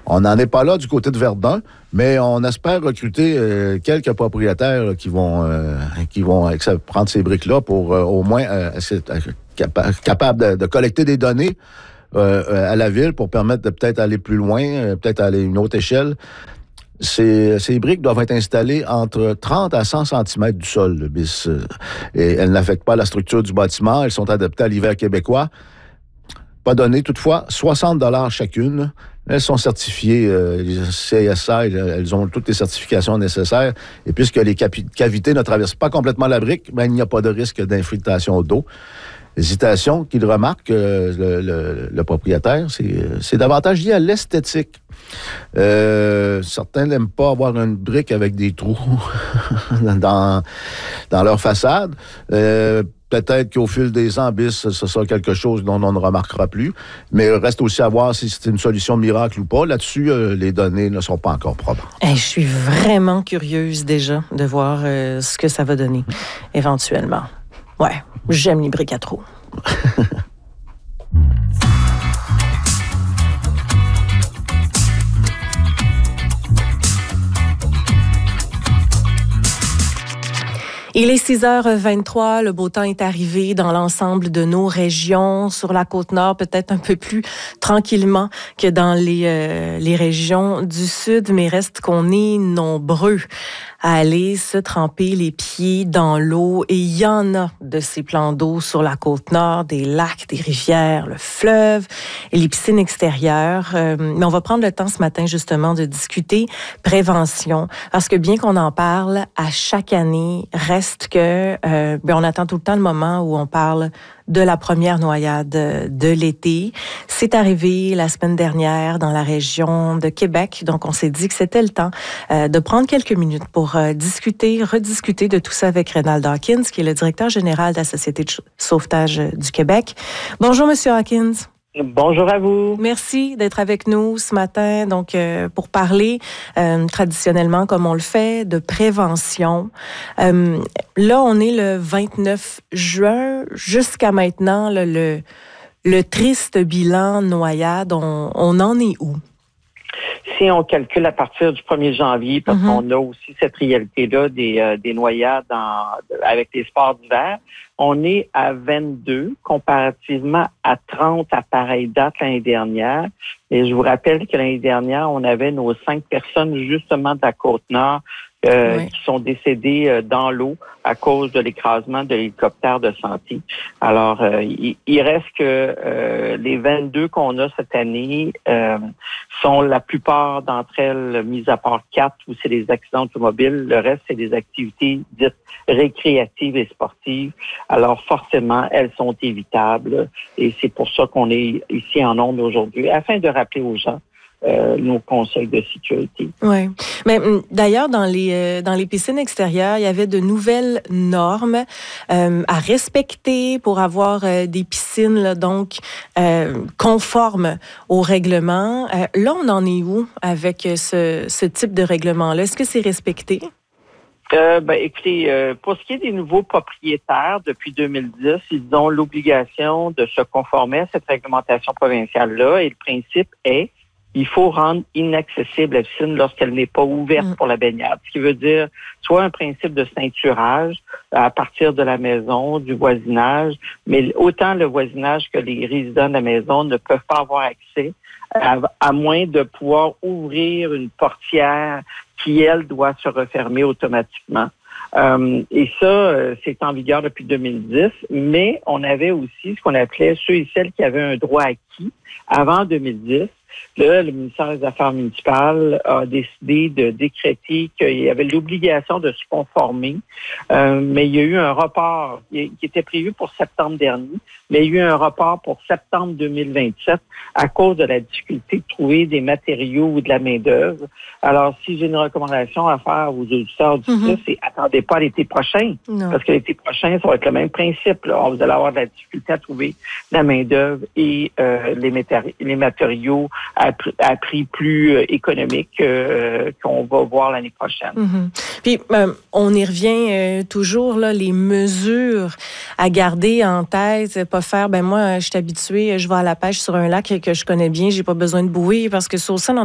On n'en est pas là du côté de Verdun, mais on espère recruter quelques propriétaires là, qui vont prendre ces briques-là pour au moins être capables de collecter des données à la ville pour permettre de peut-être aller plus loin, peut-être aller à une autre échelle. Ces briques doivent être installées entre 30 à 100 cm du sol, le BIS. Et elles n'affectent pas la structure du bâtiment. Elles sont adaptées à l'hiver québécois. Pas donné, toutefois, 60 $ chacune. Elles sont certifiées CSA, elles ont toutes les certifications nécessaires. Et puisque les cavités ne traversent pas complètement la brique, il n'y a pas de risque d'infiltration d'eau. L'hésitation qu'il remarque, le propriétaire, c'est davantage lié à l'esthétique. Certains n'aiment pas avoir une brique avec des trous dans leur façade. Peut-être qu'au fil des ans, BIS, ce sera quelque chose dont on ne remarquera plus. Mais il reste aussi à voir si c'est une solution miracle ou pas. Là-dessus, les données ne sont pas encore probes. Je suis vraiment curieuse déjà de voir ce que ça va donner éventuellement. Ouais, j'aime les briques à trous. Il est 6h23, le beau temps est arrivé dans l'ensemble de nos régions, sur la Côte-Nord, peut-être un peu plus tranquillement que dans les régions du Sud, mais reste qu'on est nombreux à aller se tremper les pieds dans l'eau. Et il y en a de ces plans d'eau sur la Côte-Nord, des lacs, des rivières, le fleuve et les piscines extérieures. Mais on va prendre le temps ce matin justement de discuter prévention, parce que bien qu'on en parle à chaque année, reste que on attend tout le temps le moment où on parle de la première noyade de l'été. C'est arrivé la semaine dernière dans la région de Québec. Donc, on s'est dit que c'était le temps de prendre quelques minutes pour rediscuter de tout ça avec Reynald Hawkins, qui est le directeur général de la Société de sauvetage du Québec. Bonjour, Monsieur Hawkins. Bonjour à vous. Merci d'être avec nous ce matin, donc pour parler traditionnellement, comme on le fait, de prévention. Là, on est le 29 juin. Jusqu'à maintenant, là, le triste bilan noyade, on en est où? Si on calcule à partir du 1er janvier, parce qu'on a aussi cette réalité-là des noyades avec les sports d'hiver, on est à 22 comparativement à 30 à pareille date l'année dernière. Et je vous rappelle que l'année dernière, on avait nos 5 personnes justement de la Côte-Nord qui sont décédées dans l'eau à cause de l'écrasement de l'hélicoptère de santé. Alors, il reste que les 22 qu'on a cette année sont la plupart d'entre elles, mis à part 4 où c'est des accidents automobiles. Le reste, c'est des activités dites récréatives et sportives. Alors, forcément, elles sont évitables et c'est pour ça qu'on est ici en ondes aujourd'hui, afin de rappeler aux gens nos conseils de sécurité. Oui. Mais d'ailleurs, dans les piscines extérieures, il y avait de nouvelles normes à respecter pour avoir des piscines là, donc conformes au règlement. Là, on en est où avec ce type de règlement-là? Est-ce que c'est respecté? Écoutez, pour ce qui est des nouveaux propriétaires, depuis 2010, ils ont l'obligation de se conformer à cette réglementation provinciale-là et le principe est il faut rendre inaccessible la piscine lorsqu'elle n'est pas ouverte pour la baignade. Ce qui veut dire soit un principe de ceinturage à partir de la maison, du voisinage, mais autant le voisinage que les résidents de la maison ne peuvent pas avoir accès à moins de pouvoir ouvrir une portière qui, elle, doit se refermer automatiquement. Et ça, c'est en vigueur depuis 2010, mais on avait aussi ce qu'on appelait ceux et celles qui avaient un droit acquis avant 2010. Là, le ministère des Affaires municipales a décidé de décréter qu'il y avait l'obligation de se conformer, mais il y a eu un report qui était prévu pour septembre dernier, mais il y a eu un report pour septembre 2027 à cause de la difficulté de trouver des matériaux ou de la main-d'œuvre. Alors, si j'ai une recommandation à faire aux auditeurs du site, c'est attendez pas à l'été prochain, parce que l'été prochain, ça va être le même principe. Là. Vous allez avoir de la difficulté à trouver la main-d'œuvre et les matériaux à prix plus économique qu'on va voir l'année prochaine. Puis, on y revient toujours, là, les mesures à garder en tête, pas faire, moi, je suis habituée, je vais à la pêche sur un lac que je connais bien, j'ai pas besoin de bouée, parce que sur ça,